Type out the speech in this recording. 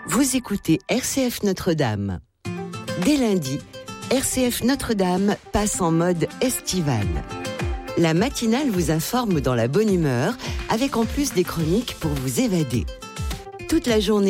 Vous écoutez RCF Notre-Dame. Dès lundi, RCF Notre-Dame passe en mode estival. La matinale vous informe dans la bonne humeur, avec en plus des chroniques pour vous évader. Toute la journée,